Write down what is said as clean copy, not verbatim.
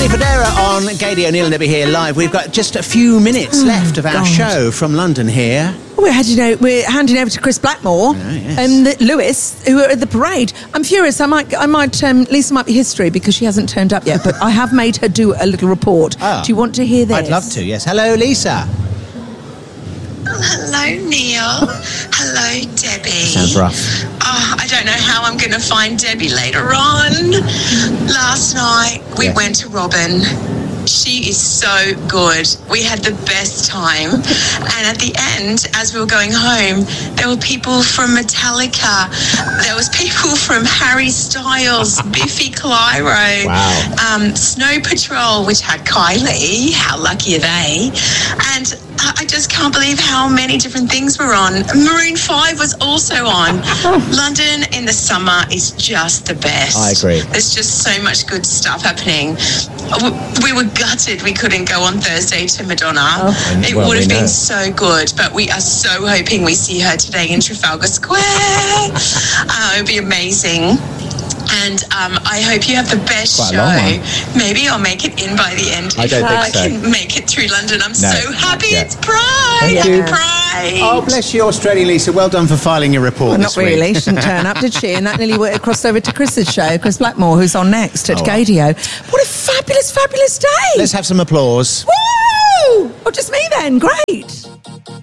Danny Fodera on Gady O'Neill and Debbie here live. We've got just a few minutes left of our show from London here. We're handing over to Chris Blackmore and Lewis, who are at the parade. I'm furious. Lisa might be history because she hasn't turned up yet, but I have made her do a little report. Oh. Do you want to hear this? I'd love to, yes. Hello, Lisa. Hello, Neil. Hello, Debbie. Sounds rough. Oh, I don't know how I'm going to find Debbie later on. Last night, we went to Robin. She is so good. We had the best time. And at the end, as we were going home, there were people from Metallica. There was people from Harry Styles, Biffy Clyro, Snow Patrol, which had Kylie. How lucky are they? And I just can't believe how many different things were on. Maroon 5 was also on. London in the summer is just the best. I agree. There's just so much good stuff happening. We were gutted we couldn't go on Thursday to Madonna. It would have been so good, but we are so hoping we see her today in Trafalgar Square. It would be amazing. And I hope you have the best show. Maybe I'll make it in by the end. I don't think so. I can make it through London. I'm so happy it's Pride. Thank you. Pride. Oh, bless you, Australia, Lisa. Well done for filing your report Well, this not really. week. She didn't turn up, did she? And that nearly crossed over to Chris's show, Chris Blackmore, who's on next at Gadio. What a fabulous, fabulous day. Let's have some applause. Woo! Oh, just me then. Great.